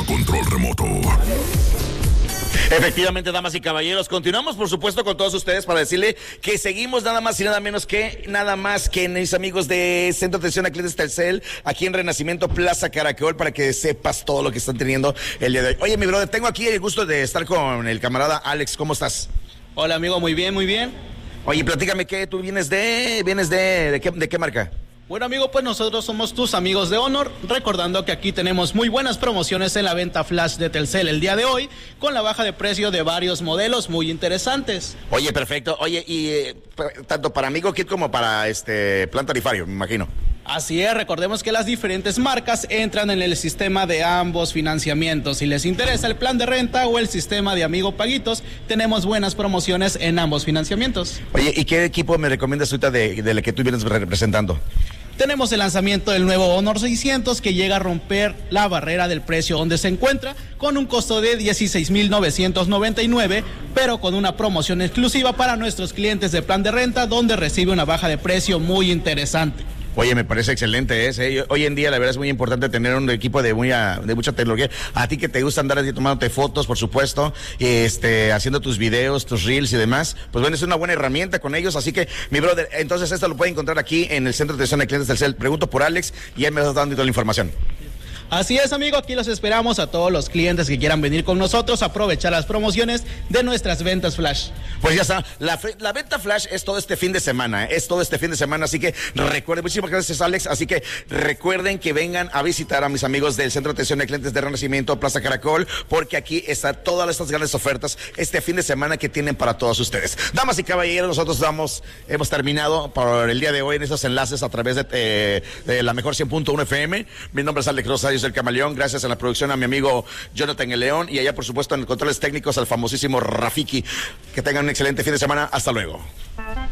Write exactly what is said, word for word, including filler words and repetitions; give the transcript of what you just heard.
control remoto. Efectivamente, damas y caballeros, continuamos por supuesto con todos ustedes para decirle que seguimos nada más y nada menos que nada más que mis amigos de Centro de Atención a Clientes Telcel, aquí en Renacimiento Plaza Caracol, para que sepas todo lo que están teniendo el día de hoy. Oye, mi brother, tengo aquí el gusto de estar con el camarada Alex. ¿Cómo estás? Hola, amigo, muy bien, muy bien. Oye, platícame, ¿qué? ¿Tú vienes de, vienes de, de qué, de qué marca? Bueno, amigo, pues nosotros somos tus amigos de Honor, recordando que aquí tenemos muy buenas promociones en la venta flash de Telcel el día de hoy, con la baja de precio de varios modelos muy interesantes. Oye, perfecto. Oye, y eh, tanto para Amigo Kit como para este plan tarifario, me imagino. Así es, recordemos que las diferentes marcas entran en el sistema de ambos financiamientos. Si les interesa el plan de renta o el sistema de Amigo Paguitos, tenemos buenas promociones en ambos financiamientos. Oye, ¿y qué equipo me recomiendas ahorita de, de la que tú vienes representando? Tenemos el lanzamiento del nuevo Honor seiscientos, que llega a romper la barrera del precio donde se encuentra, con un costo de dieciséis mil novecientos noventa y nueve, pero con una promoción exclusiva para nuestros clientes de plan de renta, donde recibe una baja de precio muy interesante. Oye, me parece excelente ese. ¿eh? Hoy en día, la verdad, es muy importante tener un equipo de muy a, de mucha tecnología. A ti que te gusta andar así tomándote fotos, por supuesto, este, haciendo tus videos, tus reels y demás, pues bueno, es una buena herramienta con ellos. Así que, mi brother, entonces esto lo puede encontrar aquí en el Centro de Atención a Clientes Telcel. Pregunto por Alex y él me está dando toda la información. Así es, amigo, aquí los esperamos a todos los clientes que quieran venir con nosotros a aprovechar las promociones de nuestras ventas flash. Pues ya está, la, la venta flash es todo este fin de semana, ¿eh? es todo este fin de semana, así que recuerden, muchísimas gracias Alex, así que recuerden que vengan a visitar a mis amigos del Centro de Atención a Clientes de Renacimiento, Plaza Caracol, porque aquí están todas estas grandes ofertas este fin de semana que tienen para todos ustedes. Damas y caballeros, nosotros damos, hemos terminado por el día de hoy en estos enlaces a través de, eh, de la mejor cien punto uno F M. Mi nombre es Alex Rosario del Camaleón, gracias a la producción a mi amigo Jonathan el León y allá por supuesto en los controles técnicos al famosísimo Rafiki. Que tengan un excelente fin de semana, hasta luego.